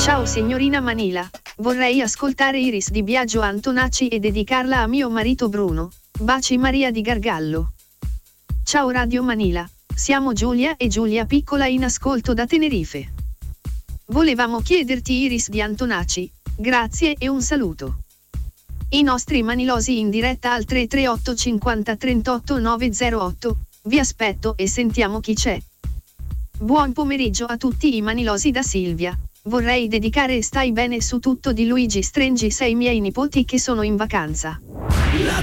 Ciao signorina Manila, vorrei ascoltare Iris di Biagio Antonacci e dedicarla a mio marito Bruno. Baci Maria di Gargallo. Ciao Radio Manila, siamo Giulia e Giulia Piccola in ascolto da Tenerife. Volevamo chiederti Iris di Antonacci, grazie e un saluto. I nostri manilosi in diretta al 338 50 38 908, vi aspetto e sentiamo chi c'è. Buon pomeriggio a tutti i manilosi da Silvia. Vorrei dedicare Stai bene su tutto di Luigi Strengi 6 miei nipoti che sono in vacanza.